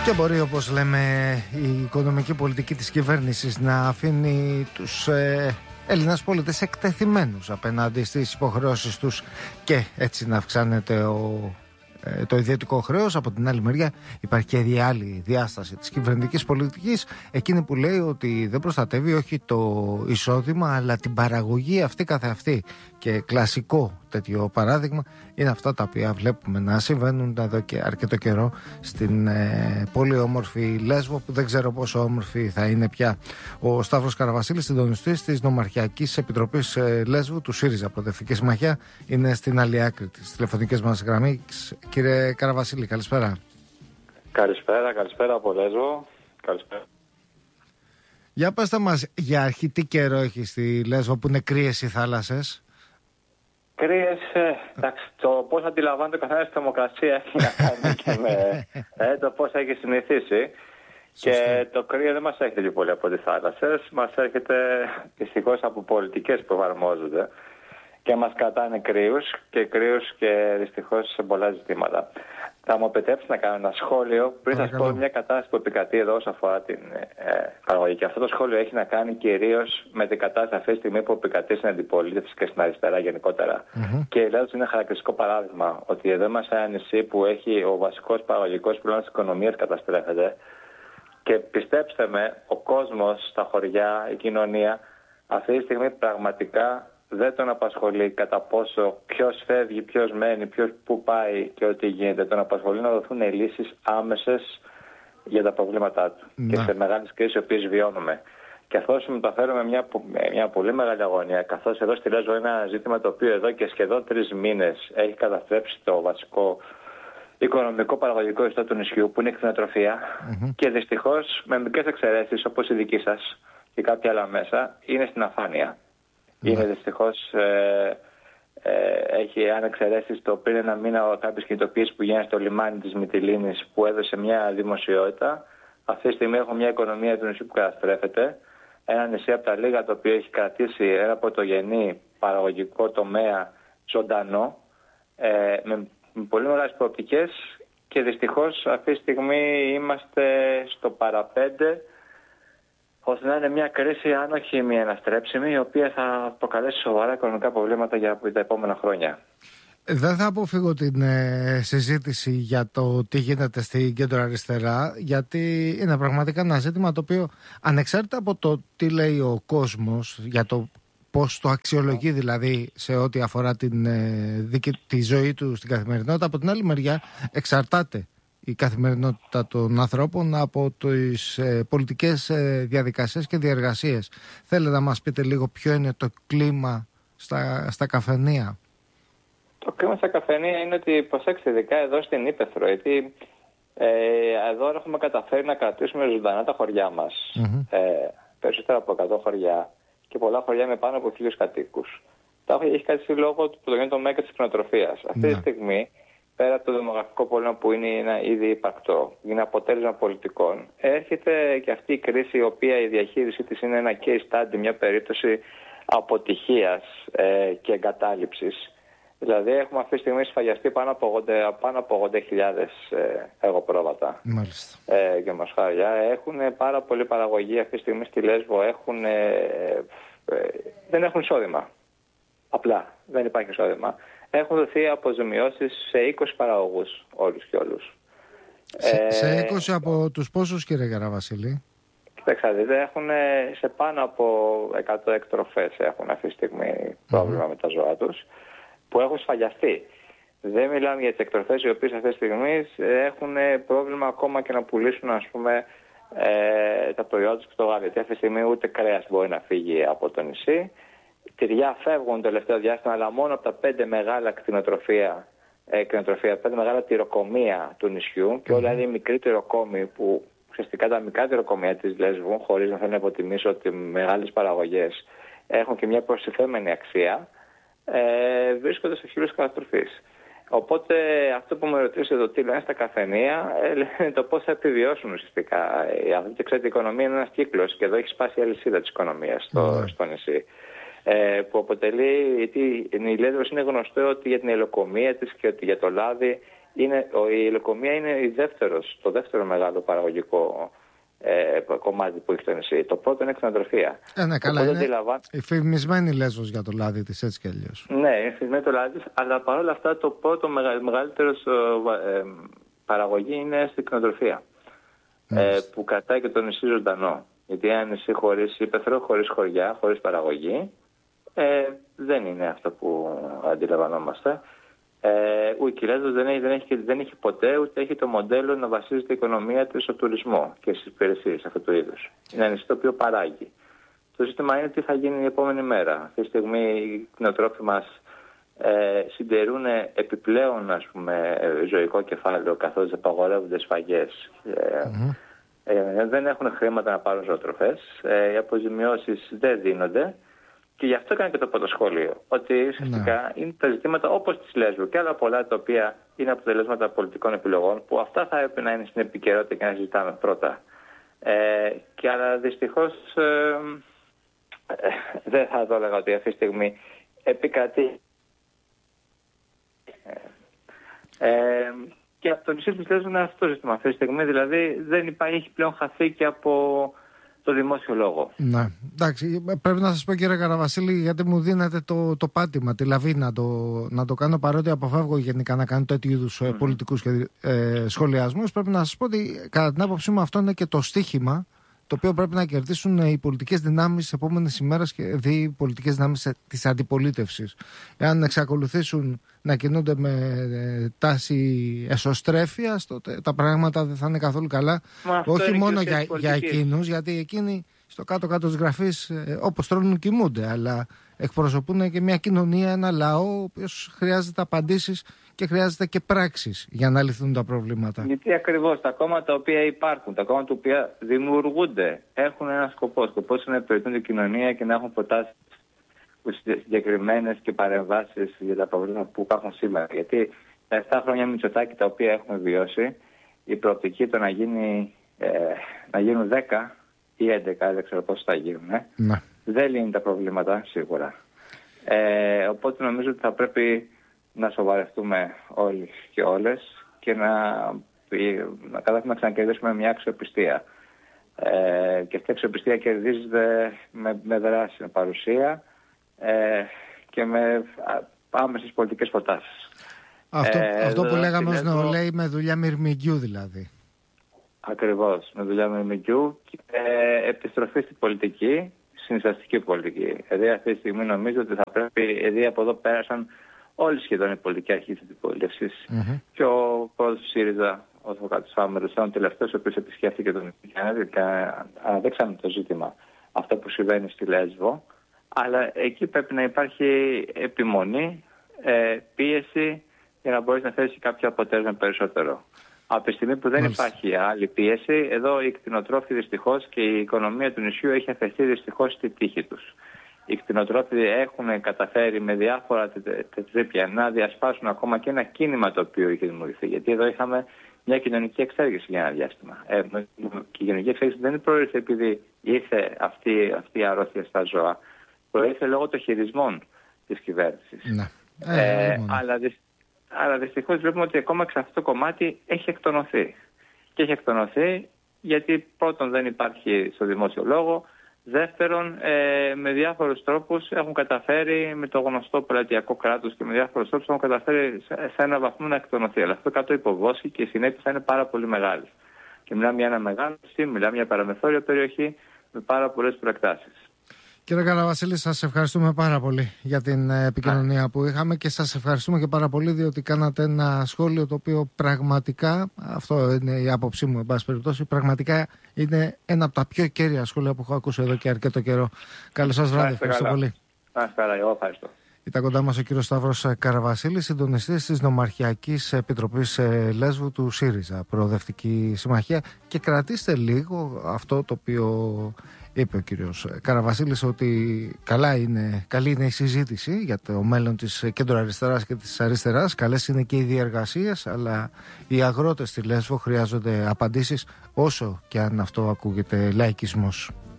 Και μπορεί, όπως λέμε, η οικονομική πολιτική της κυβέρνησης να αφήνει τους Έλληνες πολίτες εκτεθειμένους απέναντι στις υποχρεώσεις τους και έτσι να αυξάνεται το ιδιωτικό χρέος. Από την άλλη μεριά υπάρχει και η άλλη διάσταση της κυβερνητικής πολιτικής, εκείνη που λέει ότι δεν προστατεύει όχι το εισόδημα αλλά την παραγωγή αυτή καθεαυτή. Και κλασικό τέτοιο παράδειγμα είναι αυτά τα οποία βλέπουμε να συμβαίνουν εδώ και αρκετό καιρό στην πολύ όμορφη Λέσβο, που δεν ξέρω πόσο όμορφη θα είναι πια. Ο Σταύρος Καραβασίλης, συντονιστής της Νομαρχιακής Επιτροπής Λέσβου του ΣΥΡΙΖΑ Προοδευτική Συμμαχία, είναι στην άλλη άκρη της τηλεφωνικής μας γραμμής. Κύριε Καραβασίλη, καλησπέρα. Καλησπέρα από Λέσβο. Καλησπέρα. Για πέστε μας, για αρχή τι καιρό έχει στη Λέσβο που είναι κρύες οι θάλασσες? Κρύες, εντάξει, το πώς αντιλαμβάνεται ο καθένας τη θερμοκρασία έχει να κάνει και με το πώς έχει συνηθίσει. Και το κρύο δεν μας έρχεται πολύ από τις θάλασσες, μας έρχεται δυστυχώς από πολιτικές που εφαρμόζονται και μας κρατάνε κρύους και δυστυχώς σε πολλά ζητήματα. Θα μου επιτρέψει να κάνω ένα σχόλιο πριν σας πω μια κατάσταση που επικρατεί εδώ όσον αφορά την παραγωγή. Και αυτό το σχόλιο έχει να κάνει κυρίως με την κατάσταση αυτή τη στιγμή που επικρατεί στην αντιπολίτευση και στην αριστερά γενικότερα. Και η Λέσβος είναι ένα χαρακτηριστικό παράδειγμα ότι εδώ είμαστε ένα νησί που έχει ο βασικός παραγωγικός πυλώνας της οικονομίας καταστρέφεται. Και πιστέψτε με, ο κόσμος στα χωριά, η κοινωνία, αυτή τη στιγμή πραγματικά δεν τον απασχολεί κατά πόσο ποιος φεύγει, ποιος μένει, ποιος που πάει και ό,τι γίνεται. Τον απασχολεί να δοθούν λύσεις άμεσες για τα προβλήματά του και σε μεγάλες κρίσεις οι οποίες βιώνουμε. Και αυτό μεταφέρουμε μια πολύ μεγάλη αγωνία, καθώς εδώ στη Λέσβο είναι ένα ζήτημα το οποίο εδώ και σχεδόν 3 μήνες έχει καταστρέψει το βασικό οικονομικό παραγωγικό ιστό του νησιού, που είναι η κτηνοτροφία. Και δυστυχώς με μικρές εξαιρέσεις όπως η δική σας και κάποια άλλα μέσα είναι στην αφάνεια. Είναι δυστυχώς, έχει αν εξαιρέσεις το πριν ένα μήνα κάποιες κινητοποιήσεις που γίνανε στο λιμάνι της Μυτιλήνης που έδωσε μια δημοσιότητα. Αυτή τη στιγμή έχω μια οικονομία του νησιού που καταστρέφεται. Ένα νησί από τα λίγα το οποίο έχει κρατήσει ένα πρωτογενή παραγωγικό τομέα ζωντανό, με πολύ μεγάλες προοπτικές, και δυστυχώς αυτή τη στιγμή είμαστε στο παραπέντε ώστε να είναι μια κρίση, αν όχι μια αναστρέψιμη, η οποία θα προκαλέσει σοβαρά οικονομικά προβλήματα για τα επόμενα χρόνια. Δεν θα αποφύγω την συζήτηση για το τι γίνεται στην κέντρο αριστερά, γιατί είναι πραγματικά ένα ζήτημα το οποίο, ανεξάρτητα από το τι λέει ο κόσμος για το πώς το αξιολογεί δηλαδή σε ό,τι αφορά τη ζωή του στην καθημερινότητα, από την άλλη μεριά εξαρτάται η καθημερινότητα των ανθρώπων από τις πολιτικές διαδικασίες και διεργασίες. Θέλετε να μας πείτε λίγο ποιο είναι το κλίμα στα καφενεία? Το κλίμα στα καφενεία είναι ότι, προσέξτε, ειδικά εδώ στην Ήπεθρο, γιατί εδώ έχουμε καταφέρει να κρατήσουμε ζωντανά τα χωριά μας. Περισσότερα από 100 χωριά και πολλά χωριά με πάνω από 1.000 κατοίκους. Τα έχει κάτι λόγω του πρωτογενού τομέα και της κτηνοτροφίας. Αυτή τη στιγμή, πέρα από το δημογραφικό πρόβλημα που είναι ένα ήδη υπαρκτό, είναι αποτέλεσμα πολιτικών, έρχεται και αυτή η κρίση, η οποία η διαχείρισή της είναι ένα case study, μια περίπτωση αποτυχίας και εγκατάλειψης. Δηλαδή έχουμε αυτή τη στιγμή σφαγιαστεί πάνω από 80.000 εγωπρόβατα και μοσχάρια. Έχουν πάρα πολλή παραγωγή αυτή τη στιγμή στη Λέσβο, δεν έχουν εισόδημα. Απλά δεν υπάρχει εισόδημα. Έχουν δοθεί αποζημιώσεις σε 20 παραγωγούς όλους και όλους. Σε 20 από τους πόσους, κύριε Καραβασίλη? Κοιτάξτε, δείτε, έχουν σε πάνω από 100 εκτροφές έχουν αυτή τη στιγμή πρόβλημα με τα ζώα τους, που έχουν σφαγιαστεί. Δεν μιλάμε για τις εκτροφές οι οποίες αυτή τη στιγμή έχουν πρόβλημα ακόμα και να πουλήσουν, ας πούμε, τα προϊόντα τους στο γάλα. Γιατί αυτή τη στιγμή ούτε κρέας μπορεί να φύγει από το νησί. Τυριά φεύγουν το τελευταίο διάστημα, αλλά μόνο από τα 5 μεγάλα κτηνοτροφία, 5 μεγάλα τυροκομεία του νησιού, και όλα είναι οι μικροί τυροκόμοι, που ουσιαστικά τα μικρά τυροκομεία της Λέσβου, χωρίς να θέλω να υποτιμήσω ότι μεγάλες παραγωγές έχουν και μια προστιθέμενη αξία, βρίσκονται σε χείλους καταστροφής. Οπότε αυτό που με ρωτήσετε, το τι λένε στα καφενεία, λένε το πώς θα επιβιώσουν ουσιαστικά. Και ξέρετε, η οικονομία είναι ένας κύκλος και εδώ έχει σπάσει η αλυσίδα της οικονομίας στο νησί. Που αποτελεί, γιατί η Λέσβος είναι γνωστό ότι για την ελοκομία της και ότι για το λάδι Η υλοκομεία είναι το δεύτερο μεγάλο παραγωγικό κομμάτι που έχει το νησί. Το πρώτο είναι η κτηνοτροφία. Ναι, καλά. Είναι η φημισμένη Λέσβος για το λάδι της, έτσι κι αλλιώς. Ναι, είναι φημισμένη το λάδι της, αλλά παρόλα αυτά το πρώτο μεγαλύτερο παραγωγή είναι στην κτηνοτροφία. Που κρατάει και το νησί ζωντανό. Γιατί ένα νησί χωρίς ύπαιθρο, χωρίς χωριά, χωρίς παραγωγή, δεν είναι αυτό που αντιλαμβανόμαστε. Η Λέσβος δεν έχει ποτέ, ούτε έχει το μοντέλο να βασίζεται η οικονομία της στο τουρισμό και στις υπηρεσίες αυτού του είδους. Είναι ένα νησί το οποίο παράγει. Το ζήτημα είναι τι θα γίνει η επόμενη μέρα. Αυτή τη στιγμή οι κτηνοτρόφοι μας συντηρούν επιπλέον, ας πούμε, ζωικό κεφάλαιο, καθώς απαγορεύονται σφαγές. Δεν έχουν χρήματα να πάρουν ζωοτροφές. Οι αποζημιώσεις δεν δίνονται. Και γι' αυτό έκανε και το πρώτο σχόλιο. Ότι ουσιαστικά είναι τα ζητήματα όπως της Λέσβου και άλλα πολλά τα οποία είναι αποτελέσματα πολιτικών επιλογών, που αυτά θα έπρεπε να είναι στην επικαιρότητα και να συζητάμε πρώτα. Αλλά δυστυχώς δεν θα το έλεγα ότι αυτή τη στιγμή επικρατεί. Και από το νησί της Λέσβου είναι αυτό το ζήτημα αυτή τη στιγμή. Δηλαδή δεν υπάρχει, έχει πλέον χαθεί και από το δημόσιο λόγο. Ναι, εντάξει, πρέπει να σας πω, κύριε Καραβασίλη, γιατί μου δίνετε το πάτημα, τη λαβή να το κάνω, παρότι αποφεύγω γενικά να κάνω τέτοιου είδους πολιτικούς σχολιασμούς. Πρέπει να σας πω ότι κατά την άποψή μου αυτό είναι και το στίχημα το οποίο πρέπει να κερδίσουν οι πολιτικές δυνάμεις τις επόμενες ημέρες και οι πολιτικές δυνάμεις της αντιπολίτευσης. Εάν εξακολουθήσουν να κινούνται με τάση εσωστρέφειας, τότε τα πράγματα δεν θα είναι καθόλου καλά. Όχι μόνο για εκείνους, γιατί εκείνοι στο κάτω-κάτω της γραφής όπως τρώνε κοιμούνται, αλλά εκπροσωπούν και μια κοινωνία, ένα λαό, ο οποίος χρειάζεται απαντήσεις και χρειάζεται και πράξεις για να λυθούν τα προβλήματα. Γιατί ακριβώς τα κόμματα τα οποία υπάρχουν, τα κόμματα τα οποία δημιουργούνται, έχουν ένα σκοπό. Σκοπός είναι να υπηρετούν την κοινωνία και να έχουν προτάσεις συγκεκριμένες και παρεμβάσεις για τα προβλήματα που υπάρχουν σήμερα. Γιατί τα 7 χρόνια Μητσοτάκη τα οποία έχουμε βιώσει, η προοπτική το να γίνουν 10 ή 11, δεν ξέρω πώς θα γίνουν, δεν λύνει τα προβλήματα σίγουρα. Οπότε νομίζω ότι θα πρέπει να σοβαρευτούμε όλοι και όλες και να ξανακερδίσουμε μια αξιοπιστία. Και αυτή η αξιοπιστία κερδίζεται με δράση, με παρουσία και με άμεσες πολιτικές προτάσεις. Αυτό που λέγαμε ως νεολαίοι, με δουλειά μυρμηγκιού δηλαδή. Ακριβώς, με δουλειά μυρμηγκιού και επιστροφή στην πολιτική, συνισταστική πολιτική. Δηλαδή αυτή τη στιγμή νομίζω ότι θα πρέπει, επειδή από εδώ πέρασαν όλοι σχεδόν οι πολιτικοί αρχή της αντιπολίτευσης, και ο πρόεδρος του ΣΥΡΙΖΑ, ο Δημοκράτης Φάμερος, ήταν ο τελευταίος ο οποίος επισκέφθηκε τον Μητσοτάκη και αναδείξαμε το ζήτημα αυτό που συμβαίνει στη Λέσβο. Αλλά εκεί πρέπει να υπάρχει επιμονή, πίεση για να μπορείς να θέσει κάποιο αποτέλεσμα περισσότερο. Από τη στιγμή που δεν υπάρχει άλλη πίεση, εδώ οι κτηνοτρόφοι δυστυχώς και η οικονομία του νησιού έχει αφαιθεί δυστυχώς στη τύχη τους. Οι κτηνοτρόφοι έχουν καταφέρει με διάφορα τετρίπια να διασπάσουν ακόμα και ένα κίνημα το οποίο είχε δημιουργηθεί. Γιατί εδώ είχαμε μια κοινωνική εξέργηση για ένα διάστημα. Και η κοινωνική εξέργηση δεν προήλθε επειδή ήρθε αυτή η αρρώστια στα ζώα. Προήλθε λόγω των χειρισμών της κυβέρνησης. Αλλά δυστυχώς βλέπουμε ότι ακόμα σε αυτό το κομμάτι έχει εκτονωθεί. Και έχει εκτονωθεί γιατί πρώτον δεν υπάρχει στο δημόσιο λόγο. Δεύτερον, με διάφορους τρόπους έχουν καταφέρει, με το γνωστό πελατειακό κράτος και με διάφορους τρόπους έχουν καταφέρει σε έναν βαθμό να εκτονωθεί. Αλλά αυτό κάτω υποβόσκει και η συνέπεια θα είναι πάρα πολύ μεγάλη. Και μιλάμε για ένα μεγάλο σύστημα, μιλάμε για παραμεθόρια περιοχή με πάρα πολλές προεκτάσεις. Κύριε Καραβασίλη, σας ευχαριστούμε πάρα πολύ για την επικοινωνία που είχαμε και σας ευχαριστούμε και πάρα πολύ διότι κάνατε ένα σχόλιο το οποίο πραγματικά, αυτό είναι η άποψή μου εν πάση περιπτώσει, πραγματικά είναι ένα από τα πιο κέρια σχόλια που έχω ακούσει εδώ και αρκετό καιρό. Καλό σας βράδυ, ευχαριστώ πολύ. Εγώ ευχαριστώ. Ήταν κοντά μας ο κύριος Σταύρος Καραβασίλης, συντονιστής της Νομαρχιακής Επιτροπής Λέσβου του ΣΥΡΙΖΑ, Προοδευτική Συμμαχία. Και κρατήστε λίγο αυτό το οποίο είπε ο κύριος Καραβασίλης, ότι καλή είναι η συζήτηση για το μέλλον της κέντρο-αριστεράς και της αριστεράς. Καλές είναι και οι διεργασίες, αλλά οι αγρότες στη Λέσβο χρειάζονται απαντήσεις, όσο και αν αυτό ακούγεται λαϊκισμός.